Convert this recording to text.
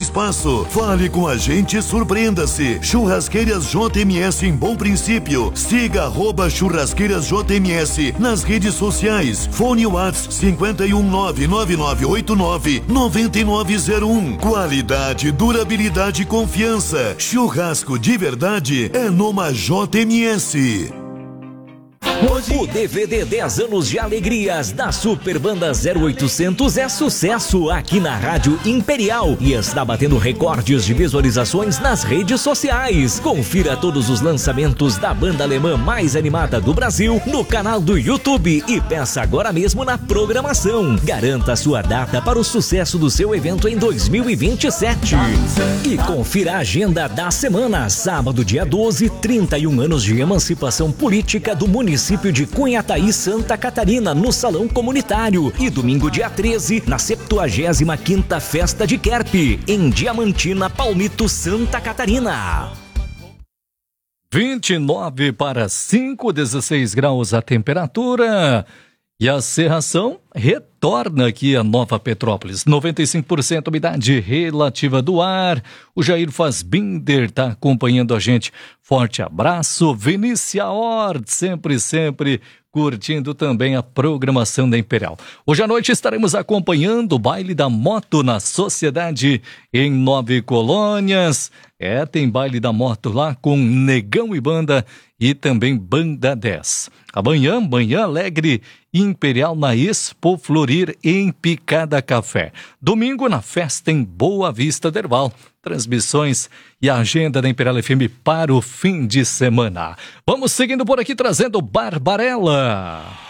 espaço. Fale com a gente e surpreenda-se. Churrasqueiras JMS em Bom Princípio. Siga @Churrasqueiras JMS nas redes sociais. Fone WhatsApp 51999899901. Qualidade, durabilidade e confiança. Churrasco de verdade é numa JMS. O DVD 10 anos de alegrias da Super Banda 0800 é sucesso aqui na Rádio Imperial e está batendo recordes de visualizações nas redes sociais. Confira todos os lançamentos da banda alemã mais animada do Brasil no canal do YouTube e peça agora mesmo na programação. Garanta sua data para o sucesso do seu evento em 2027. E confira a agenda da semana. Sábado, dia 12, 31 anos de emancipação política do município de Cunhataí, Santa Catarina, no Salão Comunitário. E domingo, dia 13, na 75ª Festa de Querpe, em Diamantina, Palmito, Santa Catarina. 29 para 5, 16 graus a temperatura. E a cerração retorna aqui a Nova Petrópolis. 95% umidade relativa do ar. O Jair Fassbinder está acompanhando a gente. Forte abraço. Vinícia Hort, sempre curtindo também a programação da Imperial. Hoje à noite estaremos acompanhando o baile da moto na Sociedade em 9 Colônias. Tem baile da moto lá com Negão e Banda e também Banda 10. Amanhã, Manhã Alegre Imperial na Expo Florir em Picada Café. Domingo na festa em Boa Vista Derval. Transmissões e a agenda da Imperial FM para o fim de semana. Vamos seguindo por aqui trazendo Barbarella.